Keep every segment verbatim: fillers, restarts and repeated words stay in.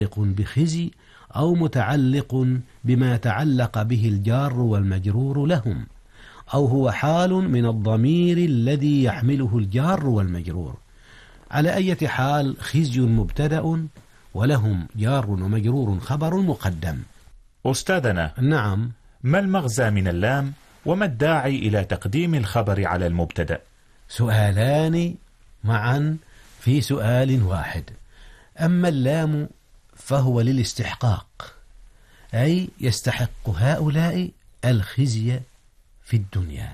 بخزي أو متعلق بما تعلق به الجار والمجرور لهم، أو هو حال من الضمير الذي يحمله الجار والمجرور. على أي حال خزي مبتدأ ولهم جار ومجرور خبر مقدم. أستاذنا، نعم، ما المغزى من اللام وما الداعي إلى تقديم الخبر على المبتدأ؟ سؤالان معا في سؤال واحد. أما اللام فهو للاستحقاق، أي يستحق هؤلاء الخزي في الدنيا،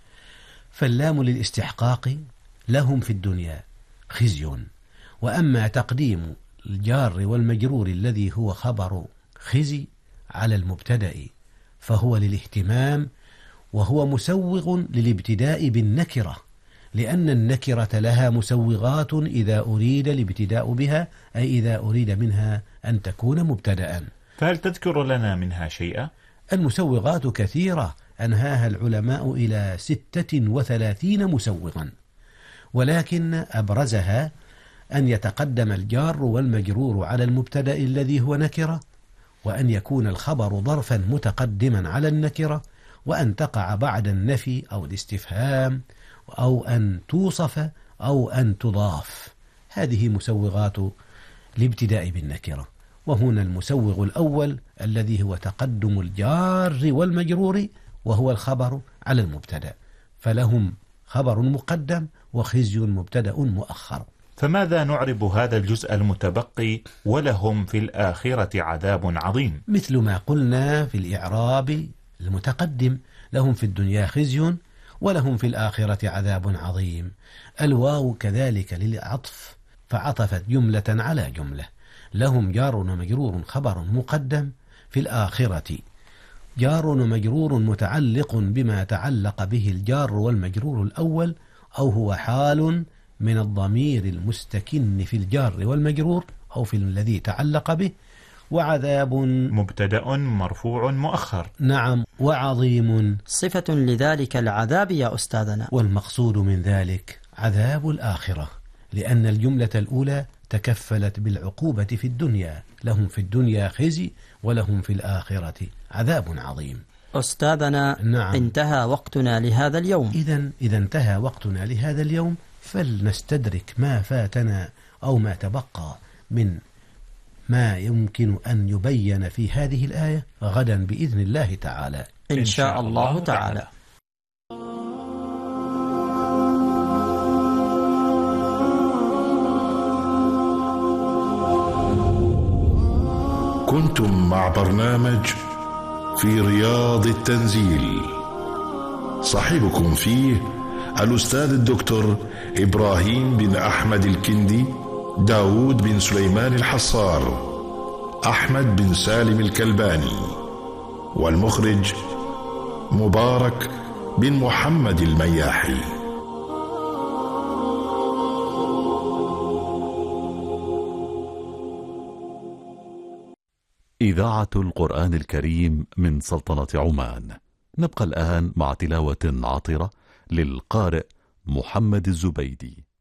فاللام للاستحقاق لهم في الدنيا خزي. وأما تقديم الجار والمجرور الذي هو خبر خزي على المبتدأ فهو للاهتمام، وهو مسوغ للابتداء بالنكرة، لأن النكرة لها مسوغات إذا أريد الابتداء بها، أي إذا أريد منها أن تكون مبتدأ. فهل تذكر لنا منها شيئا؟ المسوغات كثيرة أنهاها العلماء إلى ستة وثلاثين مسوغا، ولكن أبرزها أن يتقدم الجار والمجرور على المبتدأ الذي هو نكرة، وأن يكون الخبر ظرفا متقدما على النكرة، وأن تقع بعد النفي أو الاستفهام، أو أن توصف أو أن تضاف. هذه مسوغات الابتداء بالنكرة. وهنا المسوغ الأول الذي هو تقدم الجار والمجرور وهو الخبر على المبتدأ، فلهم خبر مقدم وخزي مبتدأ مؤخر. فماذا نعرب هذا الجزء المتبقي ولهم في الآخرة عذاب عظيم؟ مثل ما قلنا في الإعراب المتقدم، لهم في الدنيا خزي ولهم في الآخرة عذاب عظيم. الواو كذلك للعطف، فعطفت جملة على جملة. لهم جار ومجرور خبر مقدم، في الآخرة جار ومجرور متعلق بما تعلق به الجار والمجرور الأول، أو هو حال من الضمير المستكن في الجار والمجرور أو في الذي تعلق به. وعذاب مبتدأ مرفوع مؤخر. نعم. وعظيم صفة لذلك العذاب يا أستاذنا. والمقصود من ذلك عذاب الآخرة، لأن الجملة الأولى تكفلت بالعقوبة في الدنيا، لهم في الدنيا خزي ولهم في الآخرة عذاب عظيم. أستاذنا، نعم. انتهى وقتنا لهذا اليوم. إذن إذا انتهى وقتنا لهذا اليوم فلنستدرك ما فاتنا أو ما تبقى من ما يمكن أن يبين في هذه الآية غدا بإذن الله تعالى. إن شاء الله تعالى. كنتم مع برنامج في رياض التنزيل، صاحبكم فيه الأستاذ الدكتور إبراهيم بن أحمد الكندي، داود بن سليمان الحصار، أحمد بن سالم الكلباني، والمخرج مبارك بن محمد المياحي. إذاعة القرآن الكريم من سلطنة عمان. نبقى الآن مع تلاوة عطرة للقارئ محمد الزبيدي.